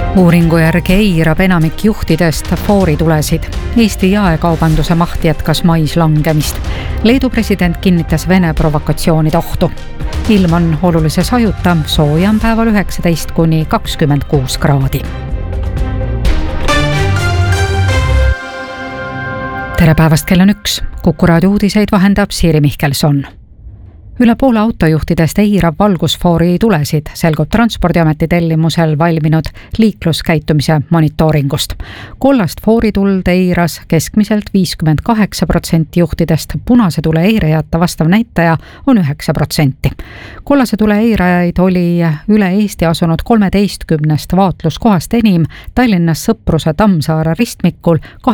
Uuringu järgi eirab enamik juhtidest fooritulesid. Eesti jaekaubanduse maht jätkas mais langemist. Leedu president kinnitas Vene provokatsioonide ohtu. Ilm on olulise sajuta, sooja on päeval 19–26 kraadi. Tere päevast, kell on 1. Kuku raadio uudiseid vahendab Siiri Mihkelson. Üle poole autojuhtidest eirab valgusfoori tulesid, selgub Transpordiameti tellimusel valminud liikluskäitumise monitooringust. Kollast foorituld eiras keskmiselt 58% juhtidest, punase tule eirajate vastav näitaja on 9%. Kollase tule eirajaid oli üle Eesti asunud 13 vaatluskohast enim, Tallinnas Sõpruse Tammsaare ristmikul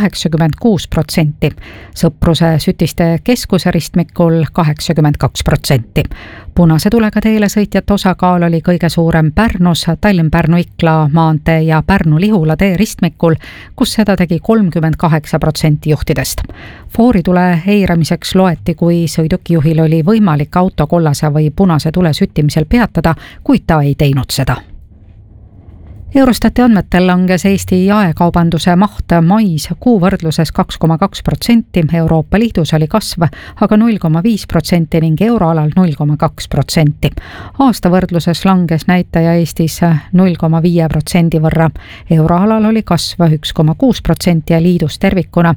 86%, Sõpruse Sütiste keskuse ristmikul 82%. Punase tulega teele sõitjate osakaal oli kõige suurem Pärnus, Tallinn-Pärnu-Ikla maantee ja Pärnu-Lihula tee ristmikul, kus seda tegi 38% juhtidest. Fooritule eiramiseks loeti, kui sõidukijuhil oli võimalik auto kollase või punase tule süttimisel peatada, kuid ta ei teinud seda. Eurostati andmetel langes Eesti jaekaubanduse maht mais kuu võrdluses 2,2%, Euroopa Liidus oli kasv aga 0,5% ning euroalal 0,2%. Aasta võrdluses langes näitaja Eestis 0,5% võrra. Euroalal oli kasv 1,6% ja liidus tervikuna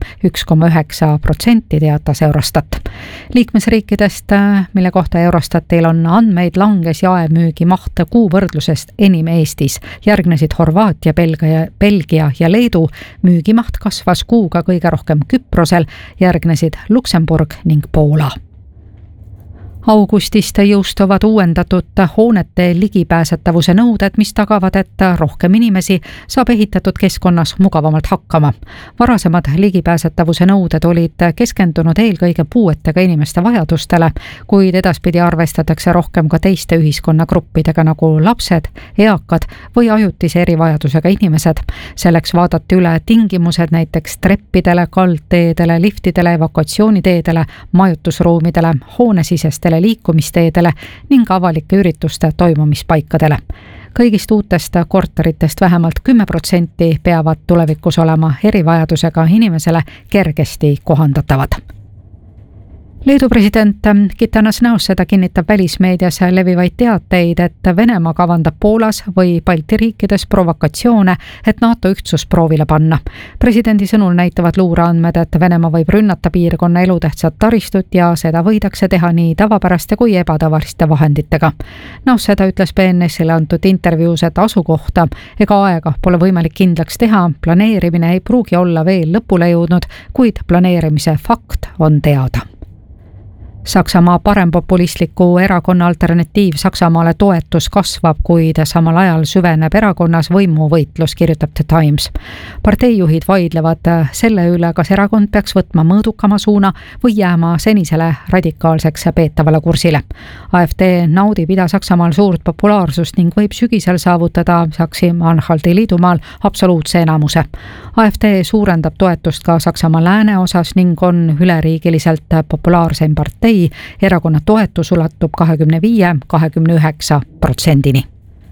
1,9%, teatas Eurostat. Liikmesriikidest, mille kohta Eurostatil on andmeid, langes jaemüügi maht kuu võrdlusest enim Eestis. Järgnesid Horvaatia, Belgia ja Leedu, müügimaht kasvas kuuga kõige rohkem Küprosel, järgnesid Luksemburg ning Poola. Augustist jõustuvad uuendatud hoonete ligipääsetavuse nõuded, mis tagavad, et rohkem inimesi saab ehitatud keskkonnas mugavamalt hakkama. Varasemad ligipääsetavuse nõuded olid keskendunud eelkõige puuetega inimeste vajadustele, kuid edaspidi arvestatakse rohkem ka teiste ühiskonnagruppidega nagu lapsed, eakad või ajutise erivajadusega inimesed. Selleks vaadati üle tingimused näiteks treppidele, kaldteedele, liftidele, evakuatsiooniteedele, majutusruumidele, hoonesisestele liikumisteedele ning avalike ürituste toimumispaikadele. Kõigist uutest korteritest vähemalt 10% peavad tulevikus olema erivajadusega inimesele kergesti kohandatavad. Leedu president Gitanas Nausėda kinnitab välismeedias levivaid teateid, et Venemaa kavandab Poolas või Balti riikides provokatsioone, et NATO ühtsus proovile panna. Presidendi sõnul näitavad luureandmed, et Venemaa võib rünnata piirkonna elutähtsat taristut ja seda võidakse teha nii tavapäraste kui ebatavaliste vahenditega. Nausėda ütles BNS-ile antud intervjuus, et asukohta ega aega pole võimalik kindlaks teha, planeerimine ei pruugi olla veel lõpule jõudnud, kuid planeerimise fakt on teada. Saksamaa parempopulistliku erakonna Alternatiiv Saksamaale toetus kasvab, kuid samal ajal süveneb erakonnas võimuvõitlus, kirjutab The Times. Parteijuhid vaidlevad selle üle, kas erakond peaks võtma mõõdukama suuna või jääma senisele radikaalseks peetavale kursile. AfD naudib Ida-Saksamaal suurt populaarsust ning võib sügisel saavutada Saksi-Anhalti liidumaal absoluutse enamuse. AfD suurendab toetust ka Saksamaa lääneosas ning on üleriigiliselt populaarseim partei. Erakonna toetus ulatub 25–29%.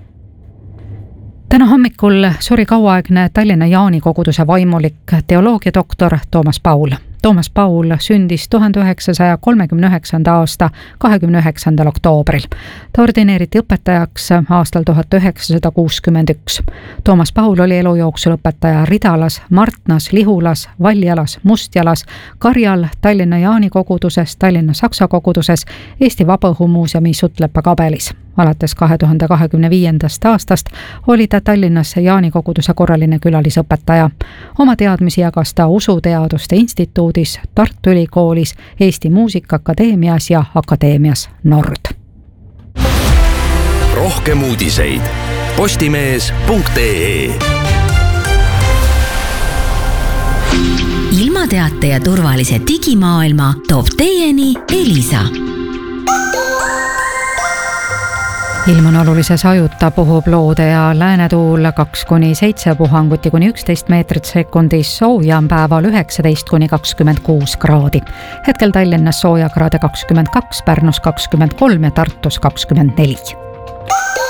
Täna hommikul suri kauaaegne Tallinna Jaani koguduse vaimulik teoloogiadoktor Toomas Paul. Toomas Paul sündis 1939. aasta 29. oktoobril. Ta ordineeriti õpetajaks aastal 1961. Toomas Paul oli elu jooksul õpetaja Ridalas, Martnas, Lihulas, Valjalas, Mustjalas, Karjal, Tallinna Jaani koguduses, Tallinna Saksa koguduses, Eesti Vabaõhumuuseumi Sutlepa kabelis. Alates 2025. aastast oli ta Tallinnas Jaani koguduse korraline külalisõpetaja. Oma teadmisi jagas ta usuteaduste instituudis, Tartu Ülikoolis, Eesti Muusikaakadeemias ja Akadeemias Nord. Rohkem uudiseid postimees.ee. Ilmateate ja turvalise digimaailma toob teieni Elisa. Ilm on olulise sajuta, puhub loode ja läänetuul 2–7 puhanguti kuni 11 meetrit sekundis, sooja on päeval 19–26 kraadi. Hetkel Tallinnas soojakraade 22, Pärnus 23 ja Tartus 24.